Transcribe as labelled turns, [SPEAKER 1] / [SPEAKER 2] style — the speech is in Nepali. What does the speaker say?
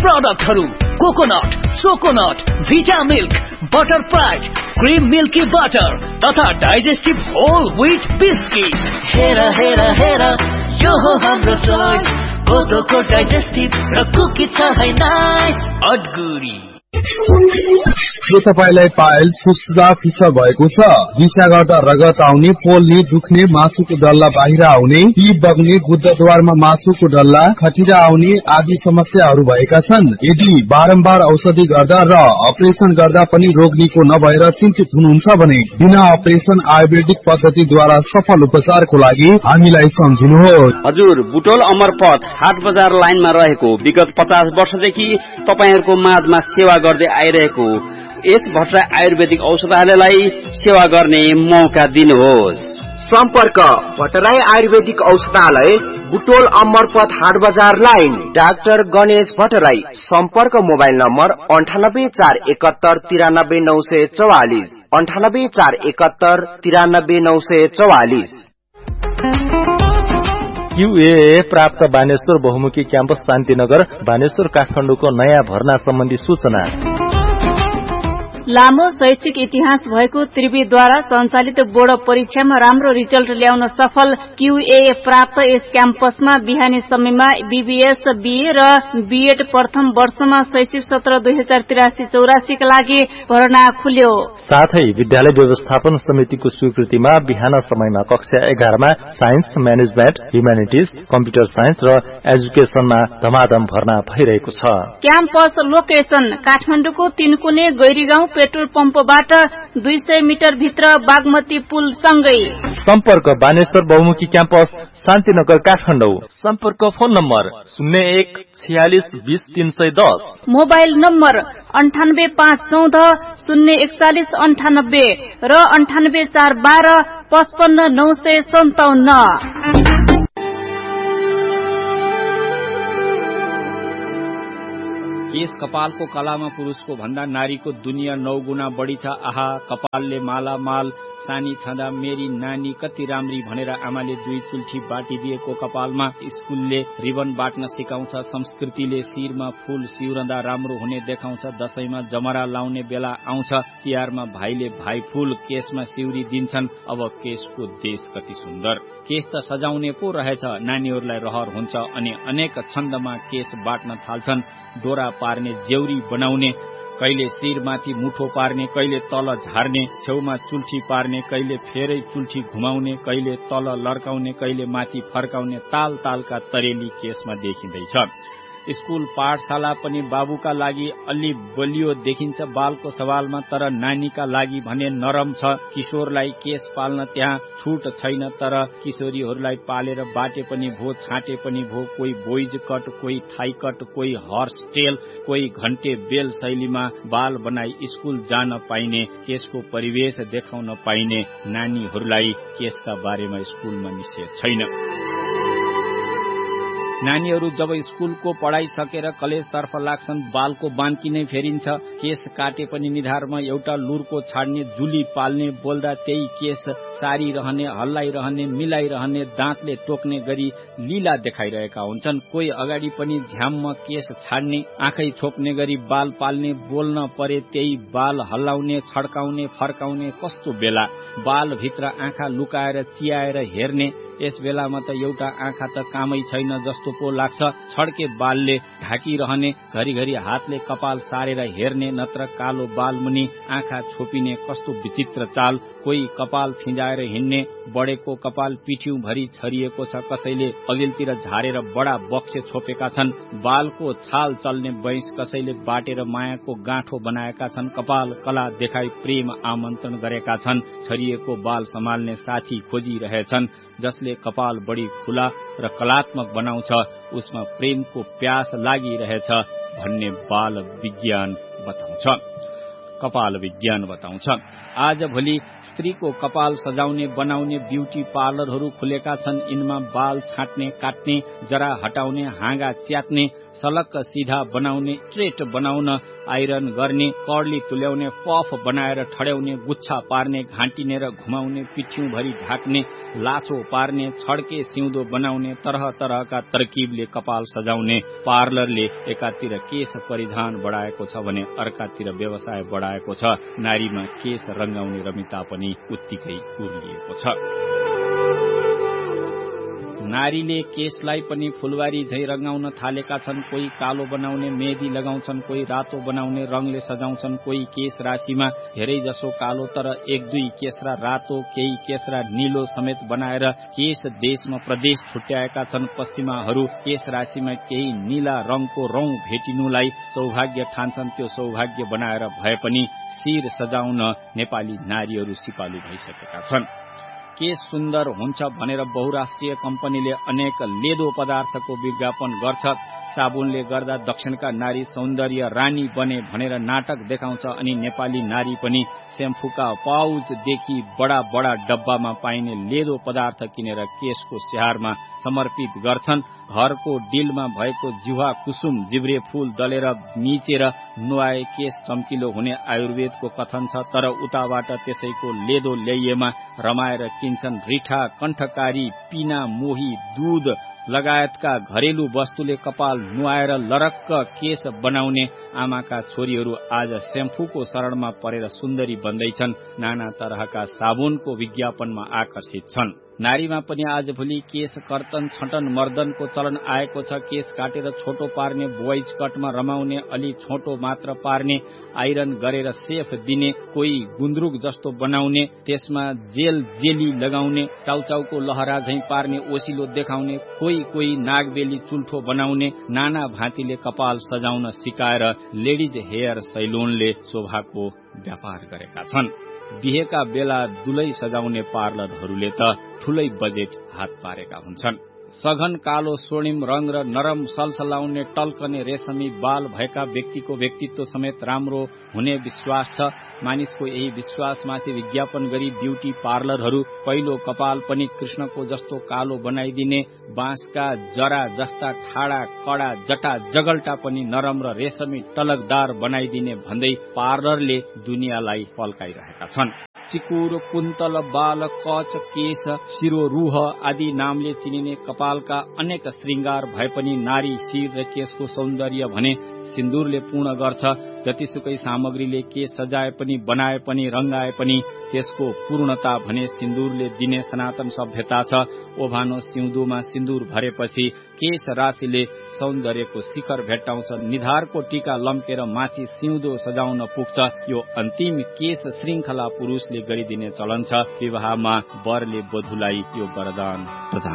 [SPEAKER 1] प्रोडक्टहरु कोकोनट, चोकोनट, भिटा milk, butter pride, cream milky butter तथा डाइजेस्टिभ होल व्हीट बिस्किट। हेर हेर हेर यो हो हाम्रो चोइस, कोदोको डाइजेस्टिभ र कुकी छ है नाइस अडगुडी।
[SPEAKER 2] के तपाईलाई पाइल्स फुस्फुसा फिसर भएको छ? दिशा गर्दा रगत आउने, पोल्ने, दुख्ने, मासुको डल्ला बाहिर आउने, पी बग्ने, गुद्दद्वारमा मासुको डल्ला, खटिरा आउने आदि समस्याहरू भएका छन्? यदि बारम्बार औषधि गर्दा र अपरेसन गर्दा पनि रोग निको नभएर चिन्तित हुनुहुन्छ भने बिना अपरेसन आयुर्वेदिक पद्धतिद्वारा सफल उपचारको लागि हामीलाई सम्झिनुहोस्।
[SPEAKER 3] हजुर, बुटोल अमरपथ हाट बजार लाइनमा रहेको विगत 50 वर्षदेखि तपाईहरुको माझमा सेवा गर्दै आइरहेको यस भट्टराई आयुर्वेदिक औषधालयलाई सेवा गर्ने मौका दिनुहोस्।
[SPEAKER 4] सम्पर्क भट्टराई आयुर्वेदिक औषधालय, बुटोल अमरपथ हाट बजार लाइन, डाक्टर गणेश भट्टराई। सम्पर्क मोबाइल नम्बर 9841793944 9841793944।
[SPEAKER 5] QAA प्राप्त बानेश्वर बहुमुखी क्याम्पस शान्तिनगर बानेश्वर काठमाडौँको नयाँ भर्ना सम्बन्धी सूचना।
[SPEAKER 6] लामो शैक्षिक इतिहास भएको त्रिवीद्वारा सञ्चालित बोर्ड परीक्षामा राम्रो रिजल्ट ल्याउन सफल QAA प्राप्त यस क्याम्पसमा बिहानी समयमा BBS, BA र BEd प्रथम वर्षमा शैक्षिक सत्र 2083-84 का लागि भर्ना खुल्यो।
[SPEAKER 5] साथै विद्यालय व्यवस्थापन समितिको स्वीकृतिमा बिहान समयमा कक्षा 11 मा science, management, humanities, computer science र एजुकेसनमा धमाधम भर्ना भइरहेको छ।
[SPEAKER 6] क्याम्पस लोकेसन काठमाडौँको तीनकुने गैरीगाउँ पेट्रोल पम्पबाट 200 मिटर भित्र बागमती पुल सँगै।
[SPEAKER 5] सम्पर्क बानेश्वर बहुमुखी क्याम्पस शान्तिनगर काठमाडौँ। सम्पर्क फोन नम्बर 01 46 20 310,
[SPEAKER 6] मोबाइल नम्बर 98514 041 98 र 98412 55 957।
[SPEAKER 7] केश कपालको कलामा पुरुषको भन्दा नारीको दुनिया 9 गुणा बढी छ। आहा, कपालले माला माल सानी छँदा मेरी नानी कति राम्री भनेर आमाले 2 चुल्ठी बाटिदिएको कपालमा स्कुलले रिबन बाट्न सिकाउँछ। संस्कृतिले शिरमा फूल सिउरदा राम्रो हुने देखाउँछ। दशैंमा जमरा लाउने बेला आउँछ। तिहारमा भाइले भाइ फूल केशमा सिउरी दिन्छन्। अब केशको देश कति सुन्दर। केश त सजाउने पो रहेछ, नानीहरूलाई रहर हुन्छ अनि अनेक छन्दमा केश बाट्न थाल्छन्। डोरा पार्ने, जेउरी बनाउने, कहिले शिरमाथि मुठो पार्ने, कहिले तल झार्ने, छेउमा चुल्ठी पार्ने, कहिले फेरै चुल्ठी घुमाउने, कहिले तल लर्काउने, कहिले माथि फर्काउने ताल तालका तरेली केसमा देखिँदैछ। स्कूल पाठशाला पनि बाबुका लागि अलि बलियो देखिन्छ बालको सवालमा, तर नानीका लागि भने नरम छ। किशोरलाई केस पाल्न त्यहाँ छुट छैन, तर किशोरीहरूलाई पालेर बाटे पनि भो, छाटे पनि भो। कोही बोइज कट, कोही थाई कट, कोही हर्स टेल, कोही घन्टे बेल शैलीमा बाल बनाई स्कूल जान पाइने, केसको परिवेश देखाउन पाइने नानीहरूलाई केसका बारेमा स्कूलमा निश्चय छैन। नानीहरू जब स्कूलको पढ़ाई सकेर कलेजतर्फ लाग्छन्, बालको बान्की नै फेरिन्छ। केस काटे पनि निधारमा एउटा लुर्को छाड्ने, जुली पाल्ने, बोल्दा त्यही केस सारी रहने, हल्लाई रहने, मिलाई रहने, दाँतले टोक्ने गरी लीला देखाइरहेका हुन्छन्। कोही अगाडि पनि झ्याम्म केस छाड्ने, आँखै छोप्ने गरी बाल पाल्ने, बोल्न परे त्यही बाल हल्लाउने, छड्काउने, फर्काउने। कस्तो बेला, बाल भित्र आँखा लुकाएर चियाएर हेर्ने। यस बेलामा त एउटा आँखा त कामै छैन जस्तो पो लाग्छ। छड्के बालले ढाकिरहने, घरिघरि हातले कपाल सारेर हेर्ने, नत्र कालो बाल मुनि आँखा छोपिने। कस्तो विचित्र चाल। कोही कपाल फिंजाएर हिँड्ने, बढेको कपाल पिठ्यौं भरि छरिएको छ। कसैले अघिल्तिर झारेर बडा बक्से छोपेका छन्। बालको छाल चल्ने बैंस कसैले बाटेर मायाको गाँठो बनाएका छन्। कपाल कला देखाई प्रेम आमन्त्रण गरेका छन्। छरिएको बाल सम्हाल्ने साथी खोजिरहेछन्। जसले कपाल बढी खुला र कलात्मक बनाउँछ, उसमा प्रेमको प्यास लागिरहेछ भन्ने बाल विज्ञान बताउँछ। कपाल विज्ञान बताउँछ। आजभोलि स्त्रीको कपाल सजाउने, बनाउने ब्युटी पार्लरहरू खुलेका छन्। यिनमा बाल छाट्ने, काट्ने, जरा हटाउने, हाँगा च्यात्ने, सलक्क सिधा बनाउने, स्ट्रेट बनाउन, आइरन गर्ने, कर्ली तुल्याउने, पफ बनाएर ठड्याउने, गुच्छा पार्ने, घाँटिनेर घुमाउने, पिठ्यौंभरि ढाक्ने, लाछो पार्ने, छड्के सिउँदो बनाउने, तरह तरहका तरकिबले कपाल सजाउने। पार्लरले एकातिर केश परिधान बढाएको छ भने अर्कातिर व्यवसाय बढाएको छ। नारीमा केश रंगाउने रमिता पनि उत्तिकै उर्लिएको छ। नारीले केशलाई पनि फुलबारी झै रंगाउन थालेका छन्। कोही कालो बनाउने, मेहदी लगाउँछन्, कोही रातो बनाउने, रंगले सजाउँछन्। कोही केश राशिमा धेरै जसो कालो तर एक दुई केसरा रातो, केही केसरा नीलो समेत बनाएर केश देशमा प्रदेश छुट्याएका छन्। पश्चिमाहरू केश राशिमा केही नीला रंगको रौं भेटिनुलाई सौभाग्य ठान्छन्। त्यो सौभाग्य बनाएर भए पनि शिर सजाउन नेपाली नारीहरू सिपालु भइसकेका छन्। केश सुन्दर हुन्छ भनेर बहुराष्ट्रिय कम्पनीले अनेक लेदो पदार्थको विज्ञापन गर्छ। साबुनले गर्दा दक्षिणका नारी सौन्दर्य रानी बने भनेर नाटक देखाउँछ। अनि नेपाली नारी पनि सेम्फुका पाउचदेखि बडा बडा डब्बामा पाइने लेदो पदार्थ किनेर केशको स्याहारमा समर्पित गर्छन्। घरको डिलमा भएको जिह्वा कुसुम जिब्रे फूल दलेर मिचेर नुहाए केश चम्किलो हुने आयुर्वेदको कथन छ। तर उताबाट त्यसैको लेदो ल्याइएमा रमाएर किन्छन्। रिठा, कण्ठकारी, पिना, मोही, दूध लगायतका घरेलु वस्तुले कपाल नुहाएर लरक्क केश बनाउने आमाका छोरीहरू आज सेम्फुको शरणमा परेर सुन्दरी बन्दैछन्। नाना तरहका साबुनको विज्ञापनमा आकर्षित छन्। नारीमा पनि आजभोलि केश कर्तन, छटन, मर्दनको चलन आएको छ। केश काटेर छोटो पार्ने, बोइज कटमा रमाउने, अलि छोटो मात्र पार्ने, आइरन गरेर सेफ दिने, कोही गुन्द्रुक जस्तो बनाउने, त्यसमा जेल जेली लगाउने, चाउचाउको लहरा झैं पार्ने, ओसिलो देखाउने, कोही नागबेली चुल्ठो बनाउने, नाना भाँतीले कपाल सजाउन सिकाएर लेडिज हेयर सैलुनले शोभाको व्यापार गरेका छन्। बिहेका बेला दुलै सजाउने पार्लरहरूले त ठूलै बजेट हात पारेका हुन्छन्। सघन कालो स्वर्णिम रंग र नरम सलसलाउने टल्कने रेशमी बाल भएका व्यक्तिको व्यक्तित्व समेत राम्रो हुने विश्वास छ। मानिसको यही विश्वासमाथि विज्ञापन गरी ब्युटी पार्लरहरू पहिलो कपाल पनि कृष्णको जस्तो कालो बनाइदिने, बाँसका जरा जस्ता ठाडा कडा जटा जगल्टा पनि नरम र रेशमी टलकदार बनाइदिने भन्दै पार्लरले दुनियाँलाई पल्काइरहेका छन्। चिकुर, कुन्तल, बाल, कच, केश, शिरोरूह आदि नामले चिनिने कपालका अनेक श्रृंगार भए पनि नारी शिर र केशको सौन्दर्य भने सिन्दूरले पूर्ण गर्छ। जतिसुकै सामग्रीले केश सजाए पनि, बनाए पनि, रंगाए पनि त्यसको पूर्णता भने सिन्दूरले दिने सनातन सभ्यता छ। ओभानो सिउँदोमा सिन्दूर भरेपछि केश राशिले सौन्दर्यको शिखर भेट्टाउँछ। निधारको टीका लम्केर माथि सिउँदो सजाउन पुग्छ। यो अन्तिम केश श्रृंखला पुरुषले गरिदिने चलन छ। विवाहमा वरले वधुलाई यो वरदान प्रदान